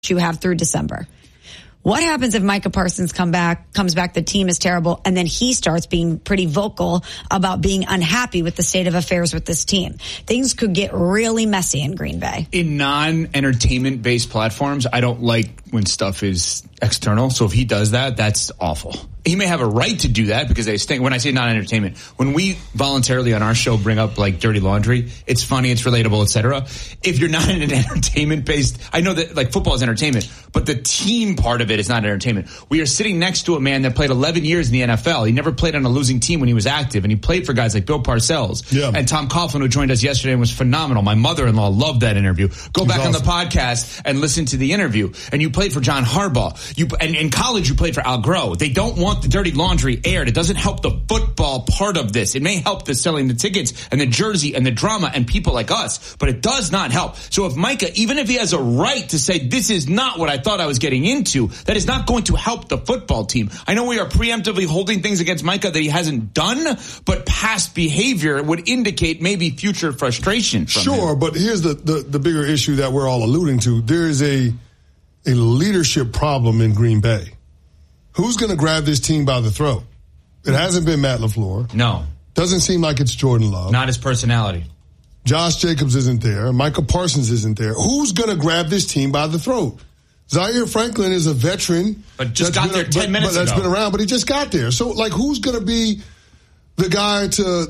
you have through December. What happens if Micah Parsons comes back, the team is terrible, and then he starts being pretty vocal about being unhappy with the state of affairs with this team? Things could get really messy in Green Bay. In non-entertainment-based platforms, I don't like when stuff is external. So if he does that, that's awful. He may have a right to do that because they stink. When I say non-entertainment, when we voluntarily on our show bring up like dirty laundry, it's funny, it's relatable, etc. If you're not in an entertainment-based, I know that like football is entertainment, but the team part of it is not entertainment. We are sitting next to a man that played 11 years in the NFL. He never played on a losing team when he was active, and he played for guys like Bill Parcells and Tom Coughlin, who joined us yesterday and was phenomenal. My mother-in-law loved that interview. Go back on the podcast and listen to the interview. And you played for John Harbaugh. And in college, you played for Al Groh. They don't want the dirty laundry aired. It doesn't help the football part of this. It may help the selling the tickets and the jersey and the drama and people like us, but it does not help. So if Micah, even if he has a right to say, this is not what I thought I was getting into, that is not going to help the football team. I know we are preemptively holding things against Micah that he hasn't done, but past behavior would indicate maybe future frustration from him. But here's the bigger issue that we're all alluding to. There is a leadership problem in Green Bay. Who's going to grab this team by the throat? It hasn't been Matt LaFleur. No. Doesn't seem like it's Jordan Love. Not his personality. Josh Jacobs isn't there. Micah Parsons isn't there. Who's going to grab this team by the throat? Zaire Franklin is a veteran. But just got there 10 minutes ago. That's been around, but he just got there. So, like, who's going to be the guy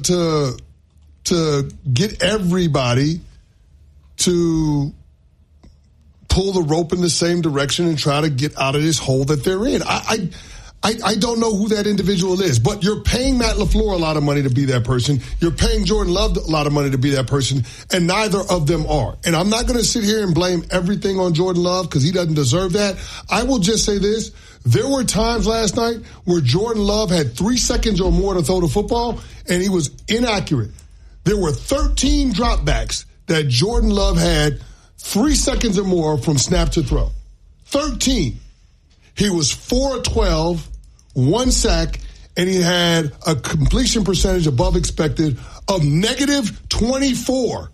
to get everybody to pull the rope in the same direction and try to get out of this hole that they're in? I don't know who that individual is, but you're paying Matt LaFleur a lot of money to be that person. You're paying Jordan Love a lot of money to be that person, and neither of them are. And I'm not going to sit here and blame everything on Jordan Love because he doesn't deserve that. I will just say this. There were times last night where Jordan Love had 3 seconds or more to throw the football, and he was inaccurate. There were 13 dropbacks that Jordan Love had 3 seconds or more from snap to throw. 13. He was 4 of 12, 1 sack, and he had a completion percentage above expected of negative 24.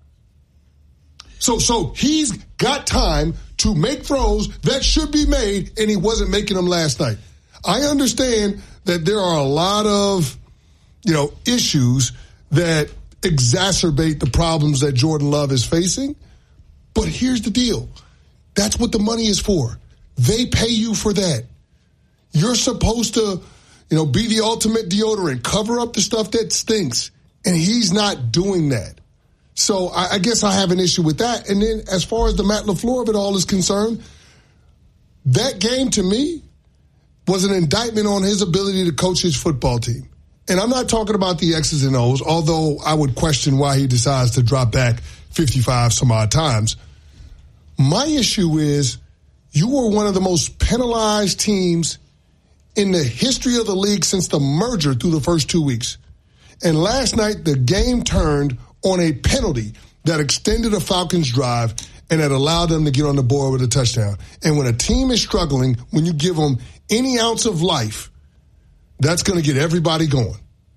So he's got time to make throws that should be made, and he wasn't making them last night. I understand that there are a lot of, issues that exacerbate the problems that Jordan Love is facing. But here's the deal. That's what the money is for. They pay you for that. You're supposed to, be the ultimate deodorant, cover up the stuff that stinks. And he's not doing that. So I guess I have an issue with that. And then as far as the Matt LaFleur of it all is concerned, that game to me was an indictment on his ability to coach his football team. And I'm not talking about the X's and O's, although I would question why he decides to drop back 55 some odd times. My issue is you were one of the most penalized teams in the history of the league since the merger through the first 2 weeks. And last night, the game turned on a penalty that extended a Falcons drive and that allowed them to get on the board with a touchdown. And when a team is struggling, when you give them any ounce of life, that's going to get everybody going.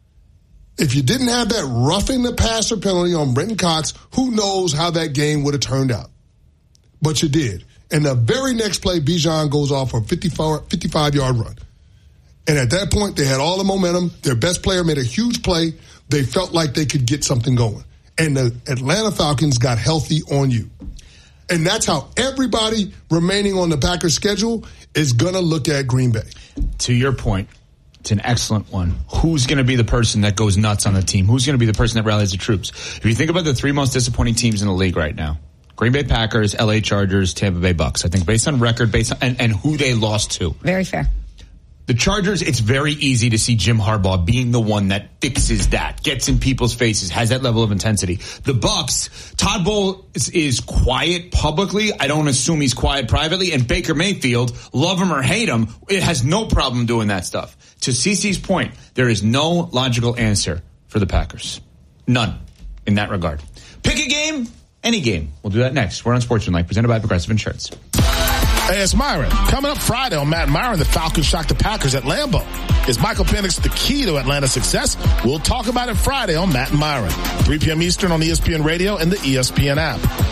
If you didn't have that roughing the passer penalty on Brenton Cox, who knows how that game would have turned out. But you did. And the very next play, Bijan goes off for a 55-yard run. And at that point, they had all the momentum. Their best player made a huge play. They felt like they could get something going. And the Atlanta Falcons got healthy on you. And that's how everybody remaining on the Packers schedule is going to look at Green Bay. To your point, it's an excellent one. Who's going to be the person that goes nuts on the team? Who's going to be the person that rallies the troops? If you think about the 3 most disappointing teams in the league right now, Green Bay Packers, LA Chargers, Tampa Bay Bucks. I think based on record, and who they lost to. Very fair. The Chargers, it's very easy to see Jim Harbaugh being the one that fixes that, gets in people's faces, has that level of intensity. The Bucks, Todd Bowles is quiet publicly. I don't assume he's quiet privately. And Baker Mayfield, love him or hate him, it has no problem doing that stuff. To CeCe's point, there is no logical answer for the Packers. None in that regard. Pick a game, any game. We'll do that next. We're on Sportsmanlike, presented by Progressive Insurance. Hey, it's Myron. Coming up Friday on Matt and Myron, the Falcons shocked the Packers at Lambeau. Is Michael Penix the key to Atlanta's success? We'll talk about it Friday on Matt and Myron, 3 p.m. Eastern on ESPN Radio and the ESPN app.